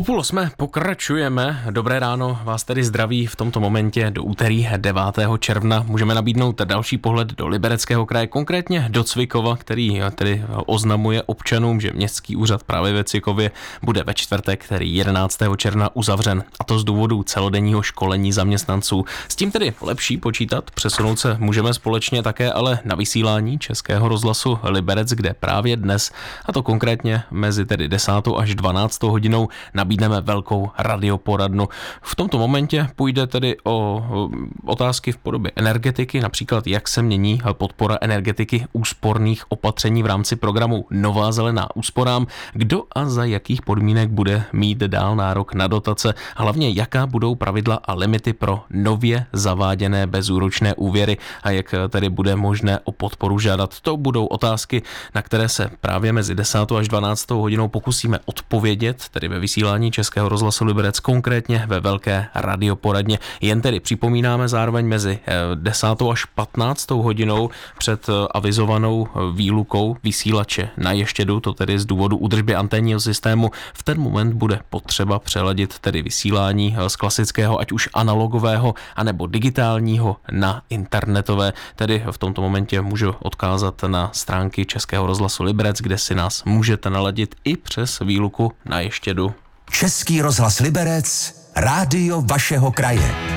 Po 7:30 pokračujeme. Dobré ráno, vás tedy zdraví v tomto momentě do úterý 9. června. Můžeme nabídnout další pohled do Libereckého kraje, konkrétně do Cvikova, který tedy oznamuje občanům, že městský úřad právě ve Cvikově bude ve čtvrtek, který 11. června uzavřen. A to z důvodu celodenního školení zaměstnanců. S tím tedy lepší počítat, přesunout se můžeme společně také ale na vysílání Českého rozhlasu Liberec, kde právě dnes, a to konkrétně mezi tedy 10. až 12. hodinou, nabídneme velkou radioporadnu. V tomto momentě půjde tedy o otázky v podobě energetiky, například jak se mění podpora energetiky úsporných opatření v rámci programu Nová zelená úsporám, kdo a za jakých podmínek bude mít dál nárok na dotace, hlavně jaká budou pravidla a limity pro nově zaváděné bezúročné úvěry a jak tedy bude možné o podporu žádat. To budou otázky, na které se právě mezi 10. až 12. hodinou pokusíme odpovědět, tedy ve vysílání Českého rozhlasu Liberec, konkrétně ve velké radioporadně. Jen tedy připomínáme zároveň mezi 10. až 15. hodinou před avizovanou výlukou vysílače na Ještědu, to tedy z důvodu údržby anténního systému. V ten moment bude potřeba přeladit tedy vysílání z klasického, ať už analogového, anebo digitálního na internetové. Tedy v tomto momentě můžu odkázat na stránky Českého rozhlasu Liberec, kde si nás můžete naladit i přes výluku na Ještědu. Český rozhlas Liberec, rádio vašeho kraje.